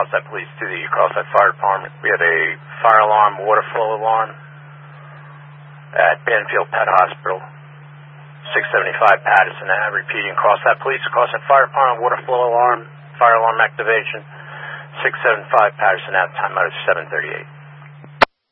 Crossett Police to the Crossett Fire Department. We had a fire alarm, water flow alarm at Banfield Pet Hospital, 675 Patterson Ave. Repeating, Crossett Police, Crossett Fire Department, water flow alarm, fire alarm activation, 675 Patterson Ave, time out of 7:38.